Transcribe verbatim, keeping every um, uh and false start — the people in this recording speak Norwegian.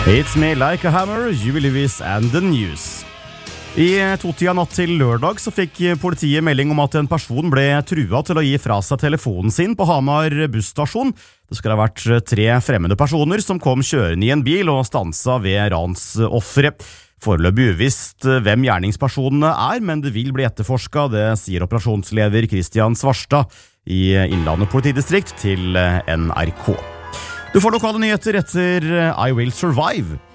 It's me like a hammer, Huey Lewis and the news. I to-tida natt til lørdag så fikk politiet melding om at en person ble truet til å gi fra seg telefonen sin på Hamar busstasjon. Det skulle ha vært tre fremmede personer som kom kjørende i en bil og stansa ved ransofferet. Foreløpig uvisst hvem gjerningspersonene er, men det vil bli etterforsket, det sier operasjonsleder Kristian Svarstad i Innlandet politidistrikt til N R K. Du får lokale nyheter etter I Will Survive.